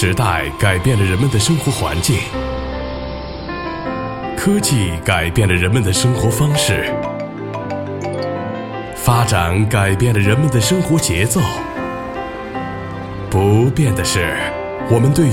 时代改变了人们的生活环境，科技改变了人们的生活方式，发展改变了人们的生活节奏。不变的是，我们对